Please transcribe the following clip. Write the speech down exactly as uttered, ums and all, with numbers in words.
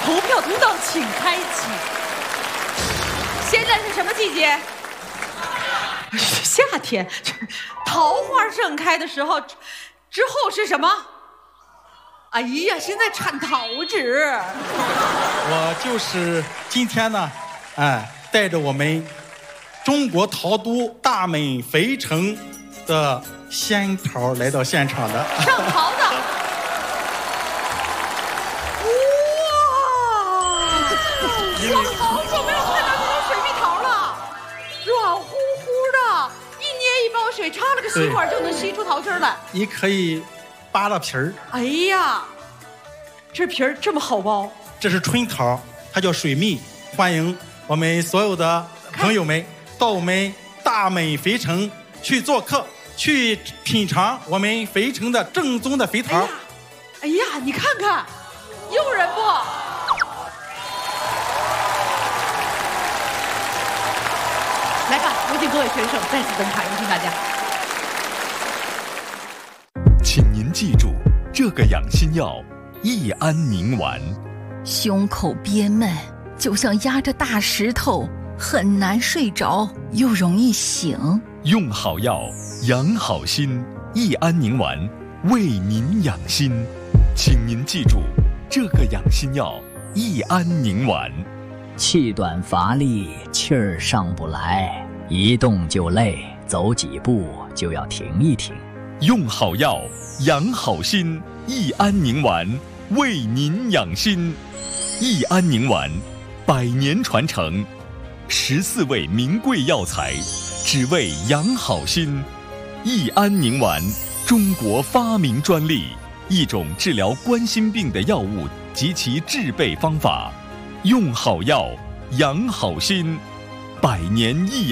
投票通道请开启。现在是什么季节？夏天。桃花盛开的时候，之后是什么？哎呀，现在产桃子。 我就是今天呢，哎，带着我们中国陶都大美肥城的仙桃来到现场的。 上桃的。哇！我好久没有看到这种水蜜桃了，软乎乎的，一捏一包水，插了个吸管就能吸出桃汁来。 你可以扒了皮儿。 哎呀，这皮儿这么好剥。 这是春桃，它叫水蜜。欢迎我们所有的朋友们到我们大美肥城去做客，去品尝我们肥城的正宗的肥桃。哎呀， 哎呀，你看看，诱人不？来吧，有请各位选手再次登场，有请大家。 请您记住，这个养心药益安宁丸。 胸口憋闷，就像压着大石头，很难睡着，又容易醒。 用好药，养好心，益安宁丸为您养心。请您记住，这个养心药益安宁丸。 气短乏力，气儿上不来，一动就累，走几步就要停一停。 用好药，养好心，益安宁丸为您养心。益安宁丸，百年传承，十四味名贵药材，只为养好心。益安宁丸，中国发明专利，一种治疗冠心病的药物及其制备方法。用好药，养好心，百年益